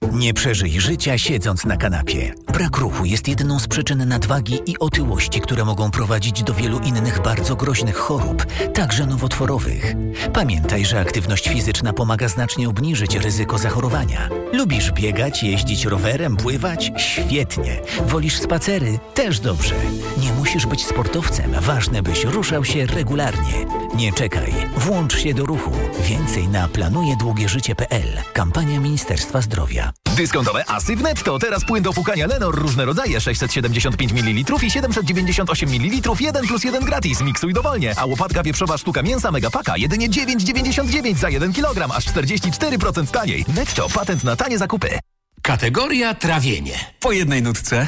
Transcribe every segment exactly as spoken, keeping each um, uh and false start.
Nie przeżyj życia siedząc na kanapie. Brak ruchu jest jedną z przyczyn nadwagi i otyłości, które mogą prowadzić do wielu innych bardzo groźnych chorób, także nowotworowych. Pamiętaj, że aktywność fizyczna pomaga znacznie obniżyć ryzyko zachorowania. Lubisz biegać, jeździć rowerem, pływać? Świetnie. Wolisz spacery? Też dobrze. Nie musisz być sportowcem. Ważne, byś ruszał się regularnie. Nie czekaj. Włącz się do ruchu. Więcej na planuje długie życie kropka p l. Kampania Ministerstwa Zdrowia. Dyskontowe asy w Netto. Teraz płyn do płukania Lenor. Różne rodzaje. sześćset siedemdziesiąt pięć mililitrów i siedemset dziewięćdziesiąt osiem mililitrów. jeden plus jeden gratis. Miksuj dowolnie. A łopatka wieprzowa sztuka mięsa Megapaka jedynie dziewięć dziewięćdziesiąt dziewięć za jeden kilogram. Aż czterdzieści cztery procent taniej. Netto. Patent na tanie zakupy. Kategoria trawienie. Po jednej nutce.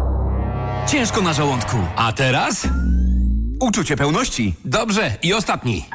Ciężko na żołądku. A teraz? Uczucie pełności. Dobrze. I ostatni.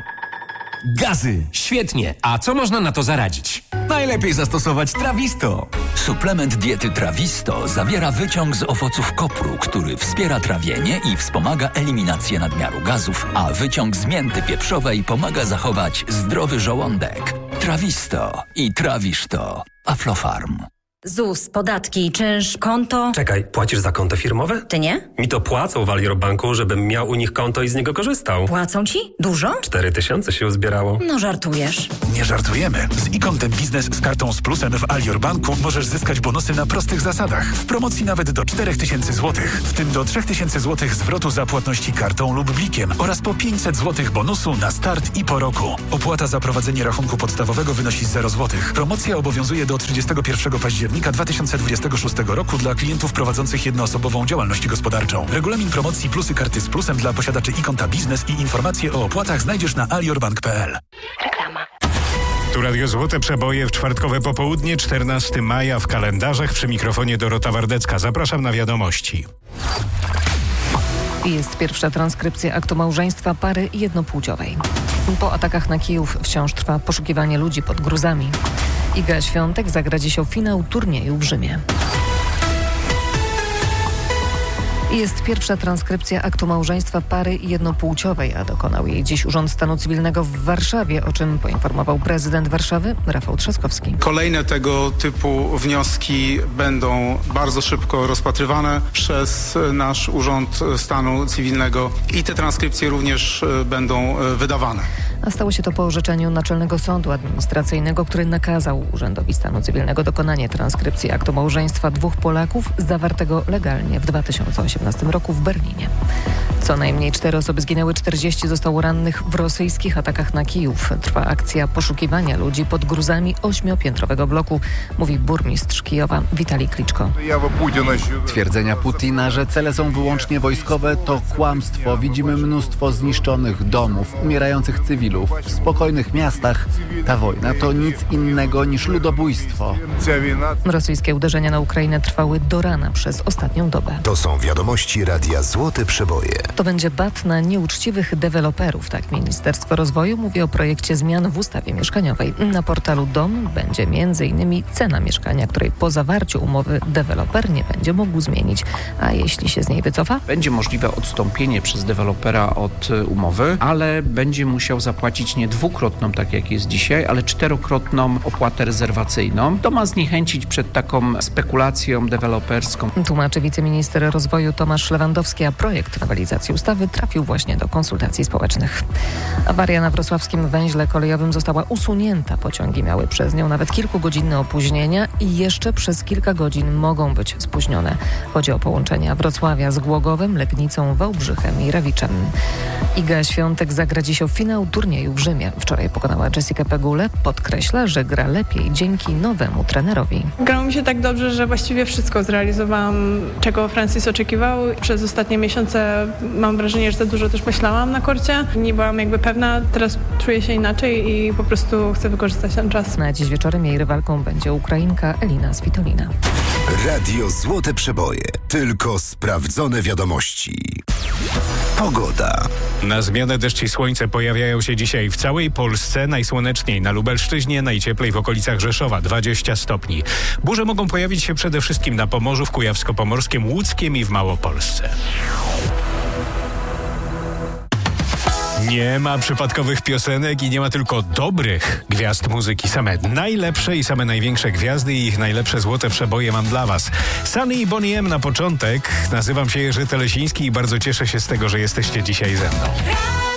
Gazy. Świetnie. A co można na to zaradzić? Najlepiej zastosować Trawisto. Suplement diety Trawisto zawiera wyciąg z owoców kopru, który wspiera trawienie i wspomaga eliminację nadmiaru gazów, a wyciąg z mięty pieprzowej pomaga zachować zdrowy żołądek. Trawisto i trawisz to. Aflofarm. ZUS, podatki, czynsz, konto... Czekaj, płacisz za konto firmowe? Ty nie? Mi to płacą w Alior Banku, żebym miał u nich konto i z niego korzystał. Płacą ci? Dużo? Cztery tysiące się uzbierało. No żartujesz. Nie żartujemy. Z e-kontem biznes z kartą z plusem w Alior Banku możesz zyskać bonusy na prostych zasadach. W promocji nawet do cztery tysiące złotych, w tym do trzy tysiące złotych zwrotu za płatności kartą lub blikiem oraz po pięćset złotych bonusu na start i po roku. Opłata za prowadzenie rachunku podstawowego wynosi zero złotych. Promocja obowiązuje do trzydziestego pierwszego października dwa tysiące dwudziestego szóstego roku dla klientów prowadzących jednoosobową działalność gospodarczą. Regulamin promocji plusy karty z plusem dla posiadaczy e-konta biznes i informacje o opłatach znajdziesz na aliorbank kropka p l. Reklama. Tu Radio Złote Przeboje w czwartkowe popołudnie, czternastego maja w kalendarzach. Przy mikrofonie Dorota Wardecka. Zapraszam na wiadomości. Jest pierwsza transkrypcja aktu małżeństwa pary jednopłciowej. Po atakach na Kijów wciąż trwa poszukiwanie ludzi pod gruzami. Iga Świątek zagra dziś o finał turnieju w Rzymie. Jest pierwsza transkrypcja aktu małżeństwa pary jednopłciowej, a dokonał jej dziś Urząd Stanu Cywilnego w Warszawie, o czym poinformował prezydent Warszawy Rafał Trzaskowski. Kolejne tego typu wnioski będą bardzo szybko rozpatrywane przez nasz Urząd Stanu Cywilnego i te transkrypcje również będą wydawane. A stało się to po orzeczeniu Naczelnego Sądu Administracyjnego, który nakazał Urzędowi Stanu Cywilnego dokonanie transkrypcji aktu małżeństwa dwóch Polaków zawartego legalnie w dwa tysiące osiemnastym roku w Berlinie. Co najmniej cztery osoby zginęły, czterdzieści zostało rannych w rosyjskich atakach na Kijów. Trwa akcja poszukiwania ludzi pod gruzami ośmiopiętrowego bloku, mówi burmistrz Kijowa Witalij Kliczko. Twierdzenia Putina, że cele są wyłącznie wojskowe, to kłamstwo. Widzimy mnóstwo zniszczonych domów, umierających cywilów. W spokojnych miastach ta wojna to nic innego niż ludobójstwo. Rosyjskie uderzenia na Ukrainę trwały do rana przez ostatnią dobę. To są wiadomości Radia Złote Przeboje. To będzie bat na nieuczciwych deweloperów, tak Ministerstwo Rozwoju mówi o projekcie zmian w ustawie mieszkaniowej. Na portalu Dom będzie między innymi cena mieszkania, której po zawarciu umowy deweloper nie będzie mógł zmienić. A jeśli się z niej wycofa? Będzie możliwe odstąpienie przez dewelopera od umowy, ale będzie musiał zapłacić nie dwukrotną, tak jak jest dzisiaj, ale czterokrotną opłatę rezerwacyjną. To ma zniechęcić przed taką spekulacją deweloperską. Tłumaczy wiceminister rozwoju Tomasz Lewandowski, a projekt nowelizacji ustawy trafił właśnie do konsultacji społecznych. Awaria na wrocławskim węźle kolejowym została usunięta. Pociągi miały przez nią nawet kilkugodzinne opóźnienia i jeszcze przez kilka godzin mogą być spóźnione. Chodzi o połączenia Wrocławia z Głogowem, Legnicą, Wałbrzychem i Rawiczem. Iga Świątek zagra dziś o finał turnieju w Rzymie. Wczoraj pokonała Jessikę Pegulę. Podkreśla, że gra lepiej dzięki nowemu trenerowi. Grało mi się tak dobrze, że właściwie wszystko zrealizowałam, czego Francis oczekiwał. Przez ostatnie miesiące mam wrażenie, że za dużo też myślałam na korcie. Nie byłam jakby pewna. Teraz czuję się inaczej i po prostu chcę wykorzystać ten czas. Na dziś wieczorem jej rywalką będzie Ukrainka Elina Svitolina. Radio Złote Przeboje. Tylko sprawdzone wiadomości. Pogoda. Na zmianę deszcz i słońce pojawiają się dzisiaj w całej Polsce. Najsłoneczniej na Lubelszczyźnie, najcieplej w okolicach Rzeszowa, dwadzieścia stopni. Burze mogą pojawić się przede wszystkim na Pomorzu, w Kujawsko-Pomorskim, Łódzkiem i w Małopolsce. Nie ma przypadkowych piosenek i nie ma tylko dobrych gwiazd muzyki. Same najlepsze i same największe gwiazdy i ich najlepsze złote przeboje mam dla was. Sunny i Boney M na początek. Nazywam się Jerzy Telesiński i bardzo cieszę się z tego, że jesteście dzisiaj ze mną.